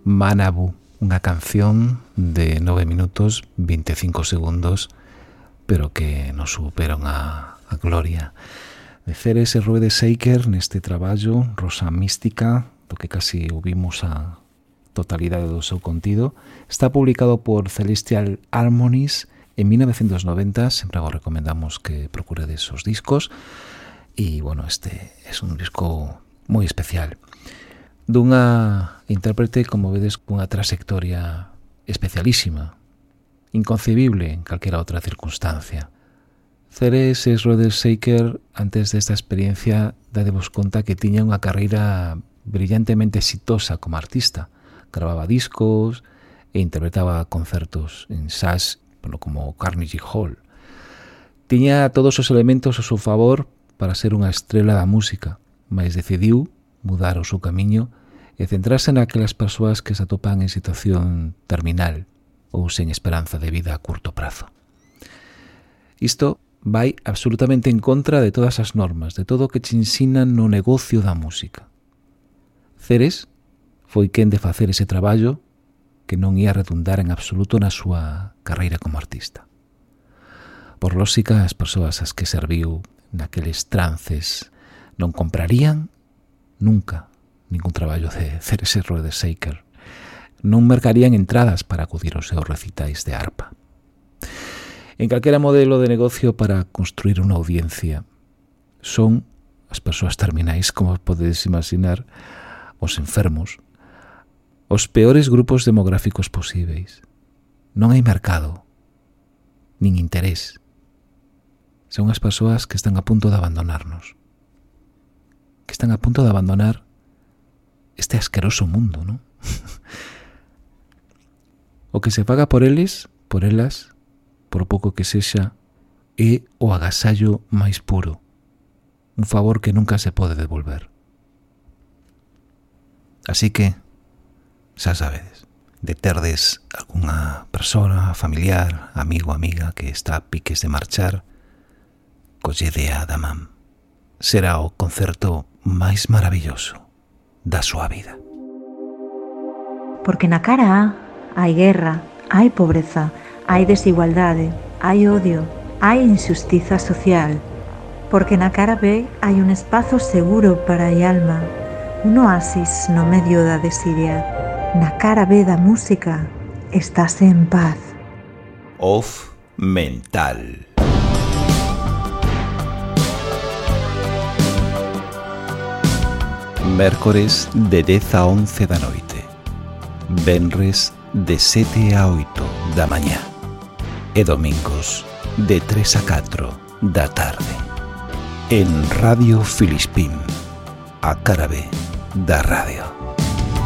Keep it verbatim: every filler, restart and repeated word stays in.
Manabu, unha canción de nove minutos vinte e cinco segundos, pero que nos superan a, a gloria. De Ceres e Rueda Shaker neste traballo, Rosa Mística, do que casi ouvimos a totalidade do seu contido, está publicado por Celestial Harmonies en mil novecientos noventa. Sempre vos recomendamos que procuredes os discos, e, bueno, este é un disco moi especial, dunha intérprete, como vedes, cunha trayectoria especialísima, inconcebible en calquera outra circunstancia. Ceres e Rueda Shaker, antes desta experiencia, dadevos conta que tiña unha carreira brillantemente exitosa como artista. Gravaba discos e interpretaba concertos en Sash, como Carnegie Hall. Tiña todos os elementos ao seu favor para ser unha estrela da música, mas decidiu mudar o seu camiño e centrarse naquelas persoas que se atopan en situación terminal ou sen esperanza de vida a curto prazo. Isto vai absolutamente en contra de todas as normas, de todo o que che ensinan no negocio da música. Ceres foi quen de facer ese traballo que non ia redundar en absoluto na súa carreira como artista. Por lógica, as persoas as que serviu naqueles trances non comprarían nunca ningún traballo de Ceres e Rueda Shaker. Non mercarían entradas para acudir aos seus recitais de arpa. En calquera modelo de negocio para construir unha audiencia son as persoas terminais, como podedes imaginar, os enfermos, os peores grupos demográficos posíveis. Non hai mercado, nin interés. Son as persoas que están a punto de abandonarnos, que están a punto de abandonar este asqueroso mundo, non? O que se paga por eles, por elas, por pouco que sexa, é o agasallo máis puro, un favor que nunca se pode devolver. Así que, xa sabedes, de terdes algunha persona, familiar, amigo, amiga que está a piques de marchar, collede a da man. Será o concerto máis maravilloso da súa vida. Porque na cara A hai guerra, hai pobreza, hai desigualdade, hai odio, hai injustiza social. Porque na cara B hai un espazo seguro para a alma, un oasis no medio da desidia. Na cara B da música estás en paz. Off mental. Mércores de dez a once da noite, venres de sete a oito da mañá e domingos de tres a catro da tarde en Radio Filispín, a cara B da radio.